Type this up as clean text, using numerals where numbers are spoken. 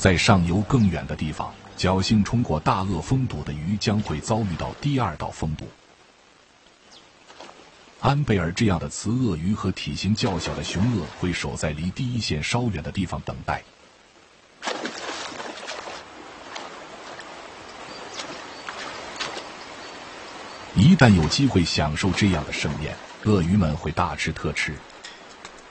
在上游更远的地方，侥幸冲过大鳄封堵的鱼将会遭遇到第二道封堵。安贝尔这样的雌鳄鱼和体型较小的雄鳄会守在离第一线稍远的地方等待。一旦有机会享受这样的盛宴，鳄鱼们会大吃特吃，